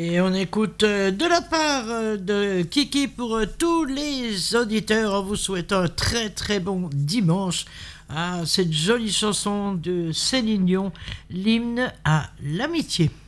Et on écoute de la part de Kiki pour tous les auditeurs en vous souhaitant un très très bon dimanche à cette jolie chanson de Céline Dion, l'hymne à l'amitié.